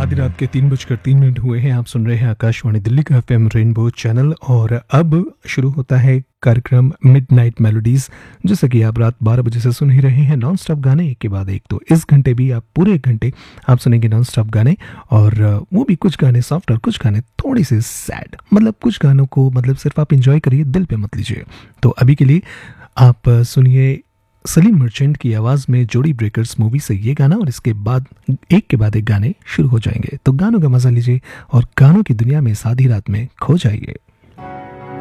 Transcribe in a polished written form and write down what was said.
आधी रात के 3:03 हुए हैं। आप सुन रहे हैं आकाशवाणी दिल्ली का एफएम रेनबो चैनल और अब शुरू होता है कार्यक्रम मिडनाइट मेलोडीज, जैसा कि आप रात 12 बजे से सुन ही रहे हैं नॉन स्टॉप गाने एक के बाद एक। तो इस घंटे भी आप पूरे एक घंटे आप सुनेंगे नॉन स्टॉप गाने, और वो भी कुछ गाने सॉफ्ट और कुछ गाने थोड़ी से सैड। मतलब कुछ गानों को मतलब सिर्फ आप इंजॉय करिए, दिल पे मत लीजिए। तो अभी के लिए आप सुनिए सलीम मर्चेंट की आवाज़ में जोड़ी ब्रेकर्स मूवी से ये गाना, और इसके बाद एक के बाद एक गाने शुरू हो जाएंगे। तो गानों का मजा लीजिए और गानों की दुनिया में इस आधी रात में खो जाइए।